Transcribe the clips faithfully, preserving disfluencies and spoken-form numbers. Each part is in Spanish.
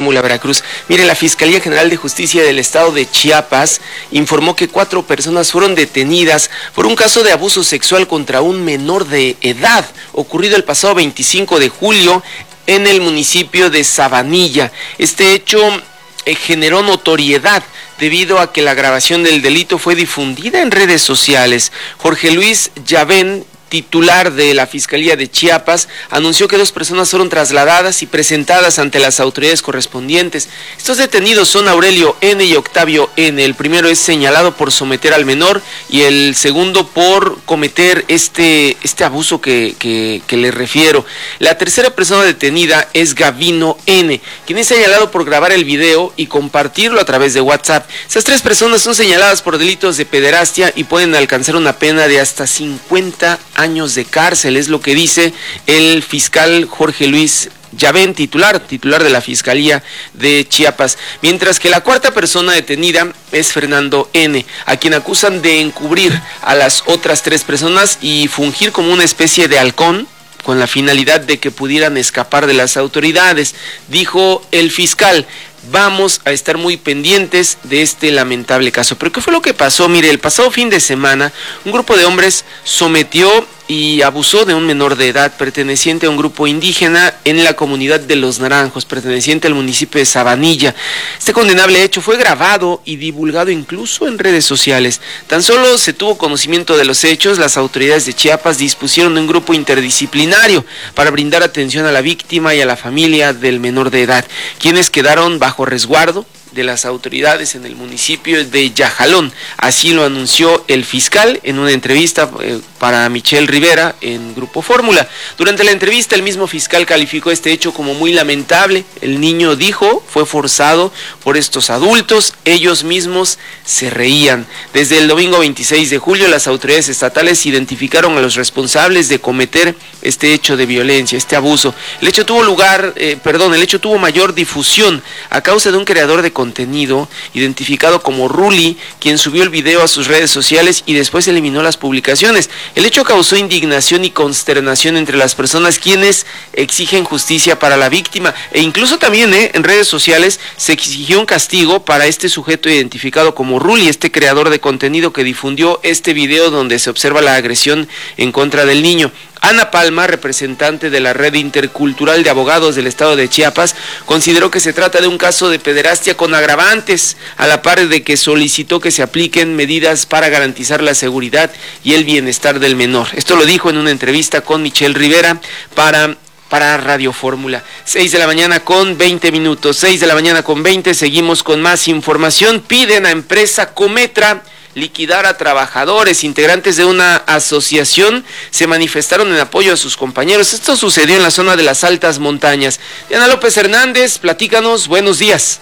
Fórmula Veracruz. Mire, la Fiscalía General de Justicia del Estado de Chiapas informó que cuatro personas fueron detenidas por un caso de abuso sexual contra un menor de edad, ocurrido el pasado veinticinco de julio en el municipio de Sabanilla. Este hecho eh, generó notoriedad debido a que la grabación del delito fue difundida en redes sociales. Jorge Luis Llavén, titular de la Fiscalía de Chiapas, anunció que dos personas fueron trasladadas y presentadas ante las autoridades correspondientes. Estos detenidos son Aurelio N. y Octavio N. El primero es señalado por someter al menor y el segundo por cometer este, este abuso que, que, que le refiero. La tercera persona detenida es Gavino N., quien es señalado por grabar el video y compartirlo a través de WhatsApp. Esas tres personas son señaladas por delitos de pederastia y pueden alcanzar una pena de hasta cincuenta años de cárcel, es lo que dice el fiscal Jorge Luis Llavén, titular, titular de la Fiscalía de Chiapas. Mientras que la cuarta persona detenida es Fernando N., a quien acusan de encubrir a las otras tres personas y fungir como una especie de halcón con la finalidad de que pudieran escapar de las autoridades. Dijo el fiscal: vamos a estar muy pendientes de este lamentable caso. ¿Pero qué fue lo que pasó? Mire, el pasado fin de semana, un grupo de hombres sometió y abusó de un menor de edad perteneciente a un grupo indígena en la comunidad de Los Naranjos, perteneciente al municipio de Sabanilla. Este condenable hecho fue grabado y divulgado incluso en redes sociales. Tan solo se tuvo conocimiento de los hechos, las autoridades de Chiapas dispusieron de un grupo interdisciplinario para brindar atención a la víctima y a la familia del menor de edad, quienes quedaron bajo resguardo de las autoridades en el municipio de Yajalón. Así lo anunció el fiscal en una entrevista eh, para Michelle Rivera en Grupo Fórmula. Durante la entrevista, el mismo fiscal calificó este hecho como muy lamentable. El niño, dijo, fue forzado por estos adultos, ellos mismos se reían. Desde el domingo veintiséis de julio, las autoridades estatales identificaron a los responsables de cometer este hecho de violencia, este abuso. El hecho tuvo lugar, eh, perdón, el hecho tuvo mayor difusión a causa de un creador de contenido identificado como Ruli, quien subió el video a sus redes sociales y después eliminó las publicaciones. El hecho causó indignación y consternación entre las personas quienes exigen justicia para la víctima, e incluso también eh, en redes sociales se exigió un castigo para este sujeto identificado como Ruli, este creador de contenido que difundió este video donde se observa la agresión en contra del niño. Ana Palma, representante de la Red Intercultural de Abogados del Estado de Chiapas, consideró que se trata de un caso de pederastia con agravantes, a la par de que solicitó que se apliquen medidas para garantizar la seguridad y el bienestar del menor. Esto lo dijo en una entrevista con Michelle Rivera para... para Radio Fórmula. seis de la mañana con veinte minutos, seis de la mañana con veinte, seguimos con más información. Piden a empresa Cometra liquidar a trabajadores. Integrantes de una asociación se manifestaron en apoyo a sus compañeros. Esto sucedió en la zona de las altas montañas. Diana López Hernández, platícanos, buenos días.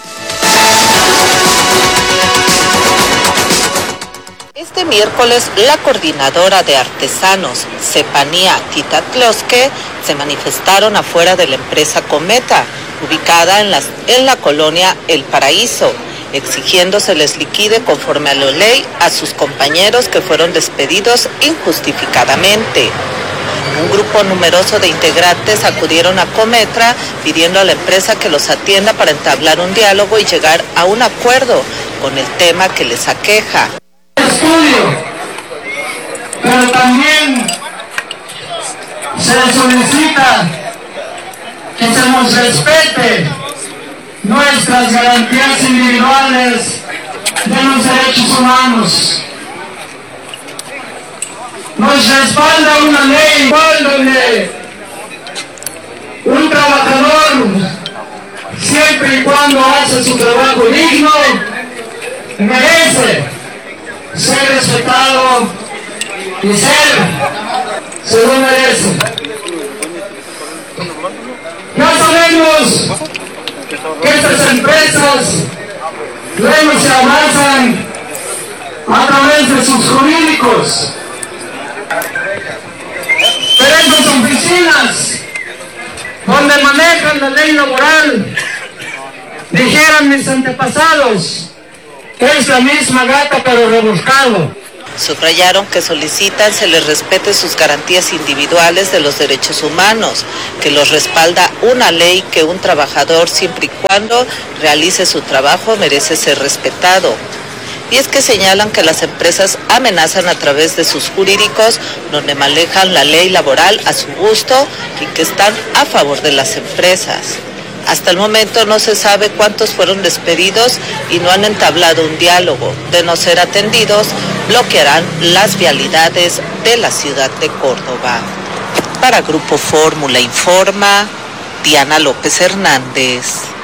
Este miércoles, la coordinadora de artesanos, Cepanía Quitatlosque, se manifestaron afuera de la empresa Cometa, ubicada en, las, en la colonia El Paraíso, exigiendo se les liquide conforme a la ley a sus compañeros que fueron despedidos injustificadamente. Un grupo numeroso de integrantes acudieron a Cometra pidiendo a la empresa que los atienda para entablar un diálogo y llegar a un acuerdo con el tema que les aqueja. Estudio, pero también se solicita que se nos respete nuestras garantías individuales de los derechos humanos. Nos respalda una ley igual donde un trabajador, siempre y cuando hace su trabajo digno, merece ser respetado y ser según merece. Ya sabemos que estas empresas luego se avanzan a través de sus jurídicos, pero esas oficinas donde manejan la ley laboral, dijeran mis antepasados, que es la misma gata pero rebuscado. Subrayaron que solicitan se les respete sus garantías individuales de los derechos humanos, que los respalda una ley que un trabajador, siempre y cuando realice su trabajo, merece ser respetado. Y es que señalan que las empresas amenazan a través de sus jurídicos, donde manejan la ley laboral a su gusto y que están a favor de las empresas. Hasta el momento no se sabe cuántos fueron despedidos y no han entablado un diálogo. De no ser atendidos, bloquearán las vialidades de la ciudad de Córdoba. Para Grupo Fórmula Informa, Diana López Hernández.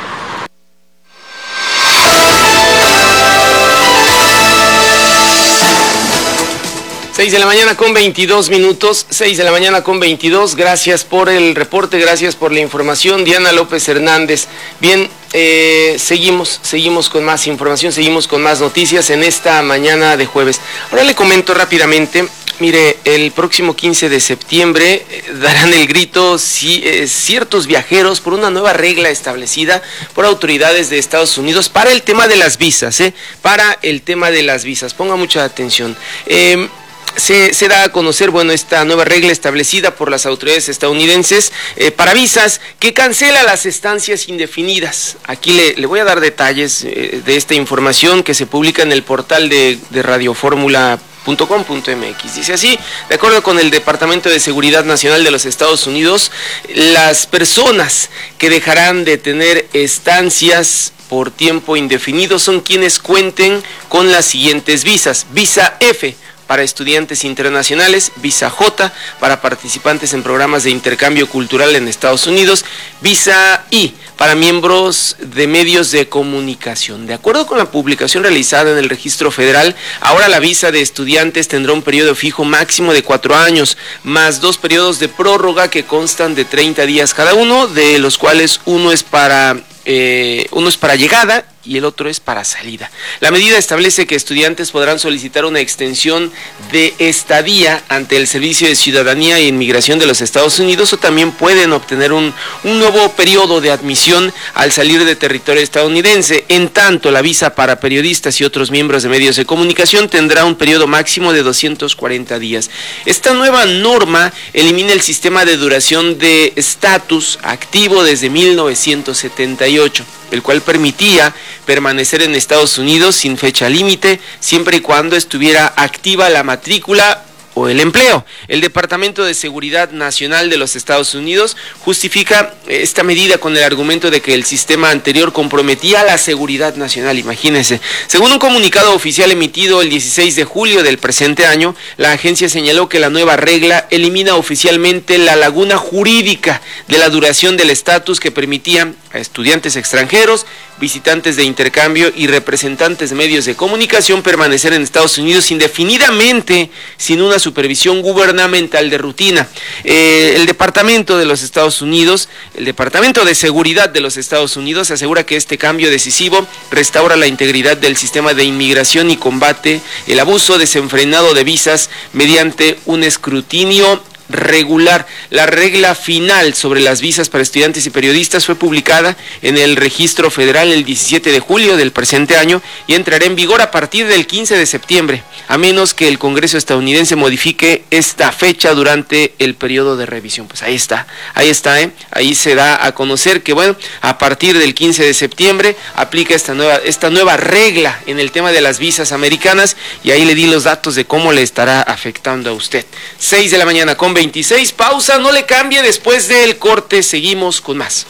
seis de la mañana con veintidós minutos, seis de la mañana con veintidós, gracias por el reporte, gracias por la información, Diana López Hernández. Bien, eh, seguimos, seguimos con más información, seguimos con más noticias en esta mañana de jueves. Ahora le comento rápidamente, mire, el próximo quince de septiembre eh, darán el grito si, eh, ciertos viajeros por una nueva regla establecida por autoridades de Estados Unidos para el tema de las visas, eh, para el tema de las visas, ponga mucha atención. Eh, Se, se da a conocer, bueno, esta nueva regla establecida por las autoridades estadounidenses eh, para visas que cancela las estancias indefinidas. Aquí le, le voy a dar detalles eh, de esta información que se publica en el portal de, de radio fórmula punto com punto m x. Dice así: de acuerdo con el Departamento de Seguridad Nacional de los Estados Unidos, las personas que dejarán de tener estancias por tiempo indefinido son quienes cuenten con las siguientes visas: Visa F para estudiantes internacionales, Visa J para participantes en programas de intercambio cultural en Estados Unidos, Visa I para miembros de medios de comunicación. De acuerdo con la publicación realizada en el Registro Federal, ahora la visa de estudiantes tendrá un periodo fijo máximo de cuatro años, más dos periodos de prórroga que constan de treinta días cada uno, de los cuales uno es para eh, uno es para llegada y el otro es para salida. La medida establece que estudiantes podrán solicitar una extensión de estadía ante el Servicio de Ciudadanía e Inmigración de los Estados Unidos, o también pueden obtener un, un nuevo periodo de admisión al salir de territorio estadounidense. En tanto, la visa para periodistas y otros miembros de medios de comunicación tendrá un periodo máximo de doscientos cuarenta días. Esta nueva norma elimina el sistema de duración de estatus activo desde mil novecientos setenta y ocho, el cual permitía permanecer en Estados Unidos sin fecha límite, siempre y cuando estuviera activa la matrícula o el empleo. El Departamento de Seguridad Nacional de los Estados Unidos justifica esta medida con el argumento de que el sistema anterior comprometía la seguridad nacional. Imagínense. Según un comunicado oficial emitido el dieciséis de julio del presente año, la agencia señaló que la nueva regla elimina oficialmente la laguna jurídica de la duración del estatus que permitía a estudiantes extranjeros, visitantes de intercambio y representantes de medios de comunicación permanecer en Estados Unidos indefinidamente sin una supervisión gubernamental de rutina. Eh, el Departamento de los Estados Unidos, el Departamento de Seguridad de los Estados Unidos asegura que este cambio decisivo restaura la integridad del sistema de inmigración y combate el abuso desenfrenado de visas mediante un escrutinio regular. La regla final sobre las visas para estudiantes y periodistas fue publicada en el Registro Federal el diecisiete de julio del presente año y entrará en vigor a partir del quince de septiembre, a menos que el Congreso estadounidense modifique esta fecha durante el periodo de revisión. Pues ahí está, ahí está, ¿eh? Ahí se da a conocer que, bueno, a partir del quince de septiembre aplica esta nueva, esta nueva regla en el tema de las visas americanas, y ahí le di los datos de cómo le estará afectando a usted. seis de la mañana con veintiséis, pausa, no le cambie, después del corte seguimos con más.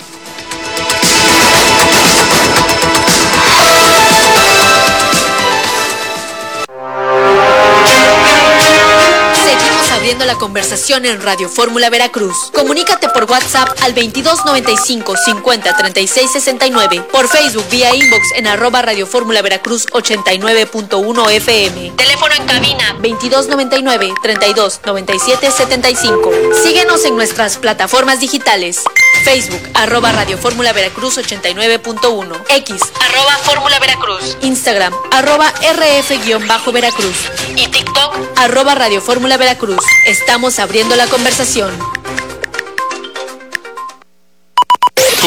Abriendo la conversación en Radio Fórmula Veracruz. Comunícate por WhatsApp al veintidós noventa y cinco cincuenta treinta y seis sesenta y nueve, por Facebook vía inbox en arroba Radio Fórmula Veracruz ochenta y nueve punto uno F M. Teléfono en cabina veintidós noventa y nueve treinta y dos noventa y siete setenta y cinco. Síguenos en nuestras plataformas digitales: Facebook arroba Radio Fórmula Veracruz ochenta y nueve punto uno, X arroba Fórmula Veracruz, Instagram arroba R F-Veracruz y TikTok arroba Radio Fórmula Veracruz. Estamos abriendo la conversación.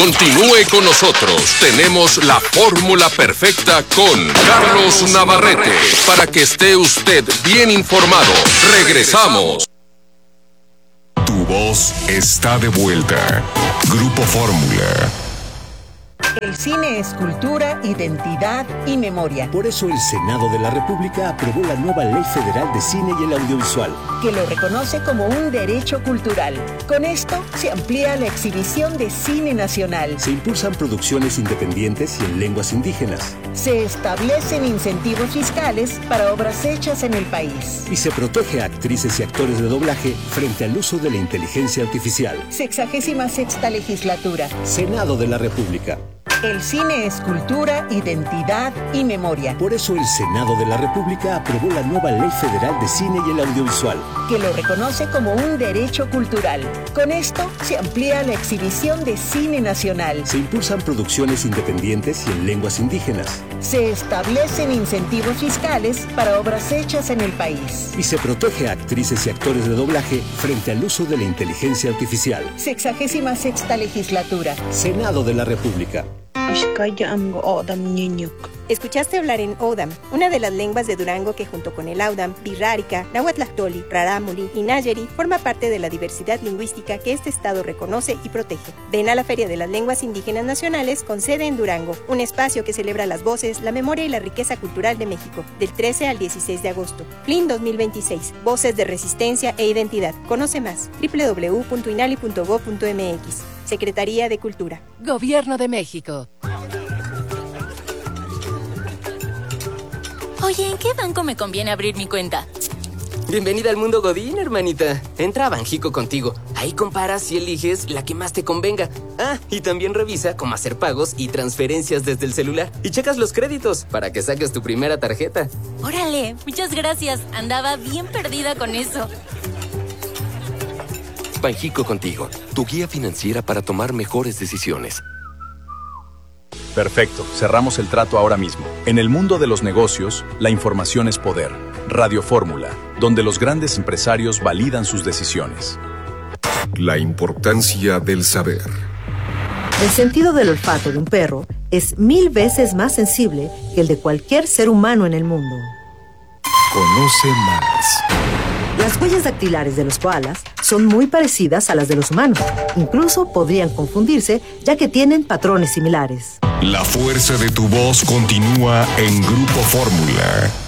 Continúe con nosotros. Tenemos la fórmula perfecta con Carlos Navarrete para que esté usted bien informado. Regresamos. Tu voz está de vuelta. Grupo Fórmula. El cine es cultura, identidad y memoria. Por eso el Senado de la República aprobó la nueva Ley Federal de Cine y el Audiovisual, que lo reconoce como un derecho cultural. Con esto se amplía la exhibición de cine nacional. Se impulsan producciones independientes y en lenguas indígenas. Se establecen incentivos fiscales para obras hechas en el país. Y se protege a actrices y actores de doblaje frente al uso de la inteligencia artificial. Sexagésima sexta legislatura. Senado de la República. El cine es cultura, identidad y memoria. Por eso el Senado de la República aprobó la nueva Ley Federal de Cine y el Audiovisual, que lo reconoce como un derecho cultural. Con esto se amplía la exhibición de cine nacional. Se impulsan producciones independientes y en lenguas indígenas. Se establecen incentivos fiscales para obras hechas en el país. Y se protege a actrices y actores de doblaje frente al uso de la inteligencia artificial. Sexagésima sexta legislatura. Senado de la República. Escuchaste hablar en Odam, una de las lenguas de Durango que junto con el Audam, Birrárica, Nahuatlactoli, Rarámuri y Nayeri forma parte de la diversidad lingüística que este estado reconoce y protege. Ven a la Feria de las Lenguas Indígenas Nacionales con sede en Durango, un espacio que celebra las voces, la memoria y la riqueza cultural de México, del trece al dieciséis de agosto. F L I N dos mil veintiséis, Voces de Resistencia e Identidad. Conoce más, doble u doble u doble u punto inali punto gob punto m x. Secretaría de Cultura. Gobierno de México. Oye, ¿en qué banco me conviene abrir mi cuenta? Bienvenida al mundo Godín, hermanita. Entra a Banjico contigo. Ahí comparas y eliges la que más te convenga. Ah, y también revisa cómo hacer pagos y transferencias desde el celular. Y checas los créditos para que saques tu primera tarjeta. Órale, muchas gracias. Andaba bien perdida con eso. Banjico contigo, tu guía financiera para tomar mejores decisiones. Perfecto, cerramos el trato ahora mismo. En el mundo de los negocios, la información es poder. Radio Fórmula, donde los grandes empresarios validan sus decisiones. La importancia del saber. El sentido del olfato de un perro es mil veces más sensible que el de cualquier ser humano en el mundo. Conoce más. Las huellas dactilares de los koalas son muy parecidas a las de los humanos. Incluso podrían confundirse, ya que tienen patrones similares. La fuerza de tu voz continúa en Grupo Fórmula.